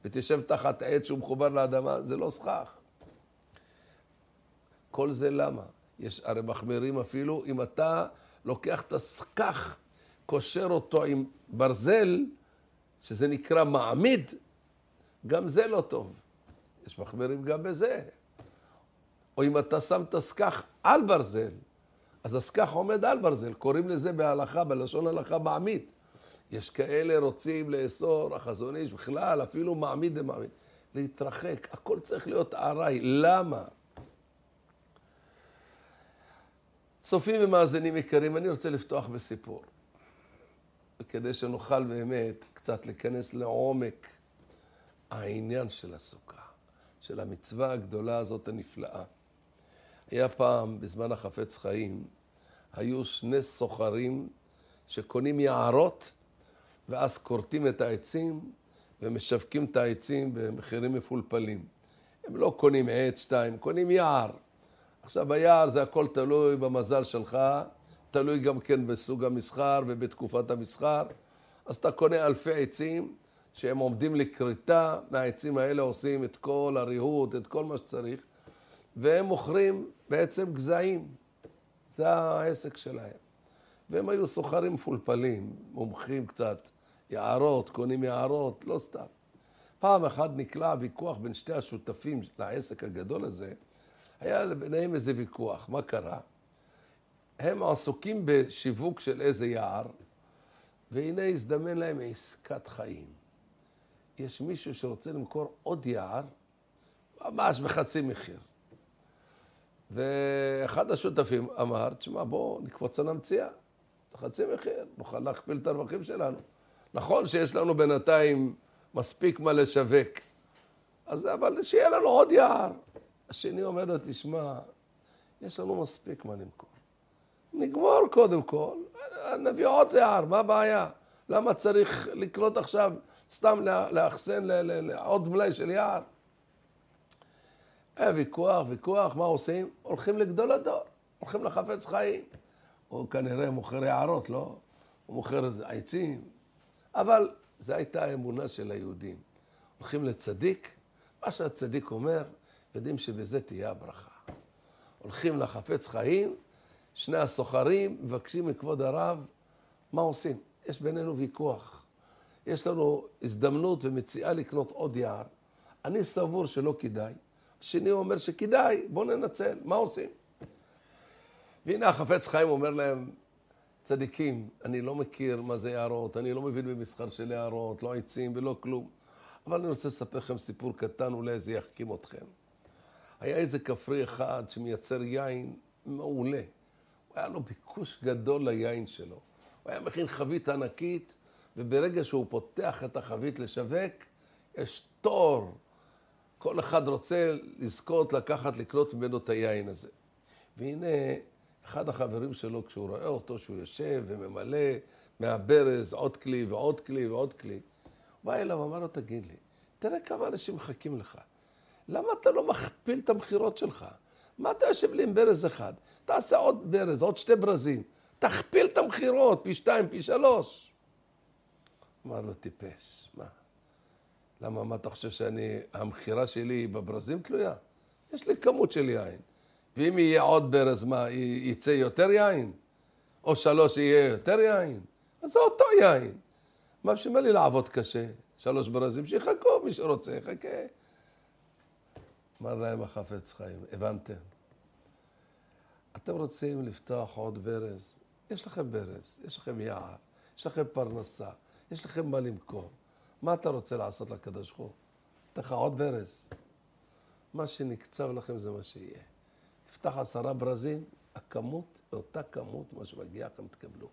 ותשב תחת עץ שהוא מחובר לאדמה, זה לא סכך. כל זה למה? יש הרי מחמירים אפילו, אם אתה לוקח את הסכך, קושר אותו עם ברזל, שזה נקרא מעמיד, גם זה לא טוב. יש מחמירים גם בזה. או אם אתה שם את הסכך על ברזל, אז הסכך עומד על ברזל, קוראים לזה בהלכה, בלשון הלכה מעמיד. יש כאלה רוצים לאסור, החזון איש בכלל, אפילו מעמיד למעמיד. להתרחק, הכל צריך להיות ערי. למה? צופים ומאזינים יקרים, אני רוצה לפתוח בסיפור. כדי שנוכל באמת קצת להיכנס לעומק העניין של הסוכה, של המצווה הגדולה הזאת הנפלאה. היה פעם, בזמן החפץ חיים, היו שני סוחרים שקונים יערות, ואז קורטים את העצים ומשווקים את העצים במחירים מפולפלים. הם לא קונים עץ שתיים, קונים יער. עכשיו ביער זה הכל תלוי במזל שלך, תלוי גם כן בסוג המסחר ובתקופת המסחר. אז אתה קונה אלפי עצים שהם עומדים לכריתה, מהעצים האלה עושים את כל הריהוט, את כל מה שצריך, והם מוכרים בעצם גזעים. זה העסק שלהם. והם היו סוחרים מפולפלים, מומחים קצת, יערות, קונים יערות, לא סתם. פעם אחת נקלע ויכוח בין שתי השותפים לעסק הגדול הזה, היה ביניהם איזה ויכוח, מה קרה? הם עסוקים בשיווק של איזה יער, והנה הזדמן להם עסקת חיים. יש מישהו שרוצה למכור עוד יער, ממש בחצי מחיר. ואחד השותפים אמר, תשמע, בוא נקפוץ על המציאה, חצי מחיר, נוכל להכפיל את הרווחים שלנו. נכון שיש לנו בינתיים מספיק מה לשווק, אבל שיהיה לנו עוד יער. השני אומר לו, תשמע, יש לנו מספיק מה למכור. נגמור קודם כל, נביא עוד יער, מה הבעיה? למה צריך לקנות עכשיו, סתם לאחסן לעוד מלאי של יער? היה ויכוח, מה עושים? הולכים לגדול הדור, הולכים לחפץ חיים. הוא כנראה מוכר יערות, לא? הוא מוכר עצים. אבל זו הייתה האמונה של היהודים. הולכים לצדיק, מה שהצדיק אומר, יודעים שבזה תהיה הברכה. הולכים לחפץ חיים, שני הסוחרים מבקשים מכבוד הרב, מה עושים? יש בינינו ויכוח. יש לנו הזדמנות ומציאה לקנות עוד יער. אני סבור שלא כדאי. השני אומר שכדאי, בוא ננצל. מה עושים? והנה החפץ חיים אומר להם, צדיקים, אני לא מכיר מה זה יערות, אני לא מבין במסחר של יערות, לא עצים ולא כלום. אבל אני רוצה לספר לכם סיפור קטן, אולי זה יחכים אתכם. היה איזה כפרי אחד שמייצר יין מעולה. הוא היה לו ביקוש גדול ליין שלו. הוא היה מכין חבית ענקית, וברגע שהוא פותח את החבית לשווק, יש תור. כל אחד רוצה לזכות, לקנות ממנו את היין הזה. והנה, אחד החברים שלו, כשהוא רואה אותו, שהוא יושב וממלא מהברז עוד כלי ועוד כלי ועוד כלי, הוא בא אליו ואמר לו, תגיד לי, תראה כמה אנשים מחכים לך. למה אתה לא מכפיל את המחירות שלך? מה אתה יושב לי עם ברז אחד? תעשה עוד ברז, עוד שתי ברזים. תכפיל את המחירות, פי 2, פי 3. אמר לו, טיפש, מה? למה, מה אתה חושב המחירה שלי בברזים תלויה? יש לי כמות של יין. ואם יהיה עוד ברז, מה, יצא יותר יין? או 3 יהיה יותר יין? אז זה אותו יין. מה בשביל לי לעבוד קשה? 3 ברזים שיחכו, מי שרוצה יחכה. אמר להם החפץ חיים, הבנתם? אתם רוצים לפתוח עוד ברז? יש לכם ברז, יש לכם יער, יש לכם פרנסה, יש לכם מה למכור. מה אתה רוצה לעשות לקדוש ברוך הוא? תפתח עוד ברז. מה שנקצב לכם זה מה שיהיה. תפתח 10 ברזים, הכמות, באותה כמות, מה שמגיע לכם תקבלו.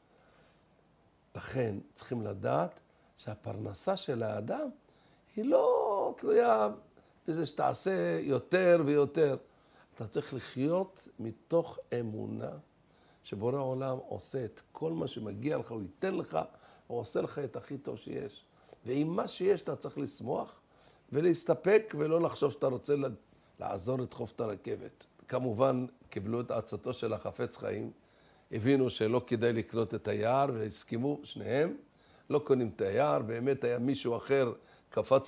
לכן צריכים לדעת שהפרנסה של האדם היא לא תלויה בזה שתעשה יותר ויותר. אתה צריך לחיות מתוך אמונה שבורא עולם עושה את כל מה שמגיע לך, הוא ייתן לך, הוא עושה לך את הכי טוב שיש. ועם מה שיש אתה צריך לשמוח ולהסתפק ולא לחשוב שאתה רוצה לעזור לדחוף את הרכבת. כמובן קיבלו את עצתו של החפץ חיים, הבינו שלא כדאי לקנות את היער והסכימו שניהם, לא קונים את היער, באמת היה מישהו אחר קפץ